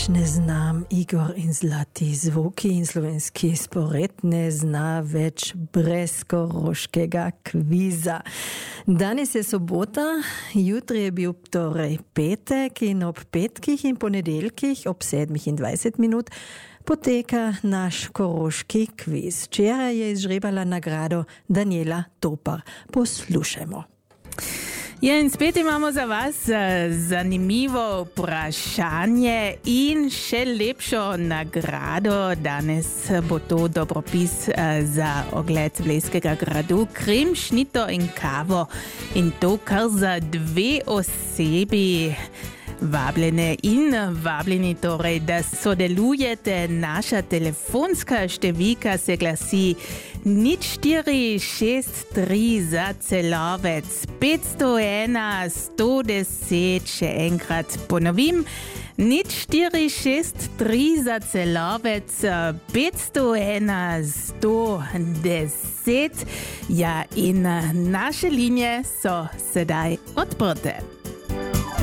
ne znam Igor in zlati zvoki in slovenski spored ne zna več brez koroškega kviza. Danes je sobota, jutri je bil torej petek in ob petkih in ponedeljkih ob 7:20 poteka naš koroški kviz. Včeraj je izžrebala nagrado Daniela Topar. Poslušajmo. Ja, in spet imamo za vas zanimivo vprašanje in še lepšo nagrado. Danes bo to dobropis za ogled Blejskega gradu, krim, šnito in kavo. In to kar za 2 osebi. Vabljene in vabljeni torej, da sodelujete. Naša telefonska številka se glasi 0463 za Celovec 501 110. Še enkrat ponovim, 0463 za Celovec 501 110. Ja, in naše linije so sedaj odprte.